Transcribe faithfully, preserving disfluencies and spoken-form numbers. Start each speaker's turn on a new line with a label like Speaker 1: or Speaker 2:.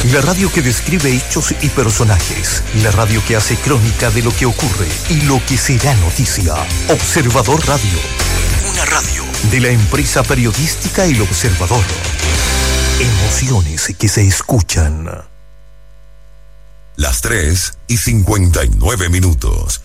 Speaker 1: La radio que describe hechos y personajes. La radio que hace crónica de lo que ocurre y lo que será noticia. Observador Radio. Una radio de la empresa periodística El Observador. Emociones que se escuchan.
Speaker 2: Las tres y cincuenta y nueve minutos.